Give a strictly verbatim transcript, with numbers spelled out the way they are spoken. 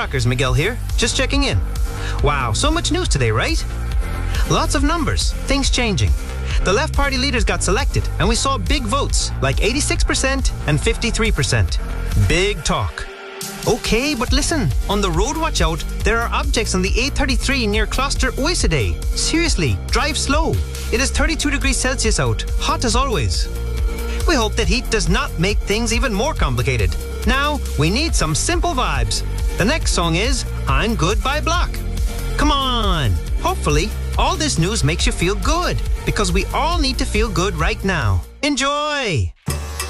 Rockers, Miguel here. Just checking in. Wow, so much news today, right? Lots of numbers, things changing. The left party leaders got selected, and we saw big votes, like eighty-six percent and fifty-three percent. Big talk. Okay, but listen, on the road watch out, there are objects on the A thirty-three near Closter Oiside. Seriously, drive slow. It is thirty-two degrees Celsius out, hot as always. We hope that heat does not make things even more complicated. Now, we need some simple vibes. The next song is I'm Good by Block. Come on! Hopefully, all this news makes you feel good, because we all need to feel good right now. Enjoy!